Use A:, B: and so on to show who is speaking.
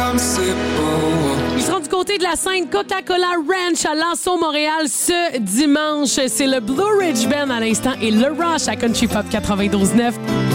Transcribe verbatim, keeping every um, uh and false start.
A: Ils seront du côté de la scène Coca-Cola Ranch à Lançon, Montréal, ce dimanche. C'est le Blue Ridge Band à l'instant et le Rush à Country Pop quatre-vingt-douze neuf.